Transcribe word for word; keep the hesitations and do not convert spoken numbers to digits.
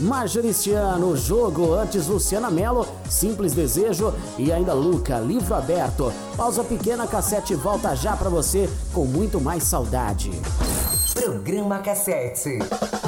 Majoristiano, Jogo, antes Luciana Mello, Simples Desejo e ainda Luca, Livro Aberto. Pausa pequena, Cassete volta já pra você com muito mais saudade. Programa Cassete.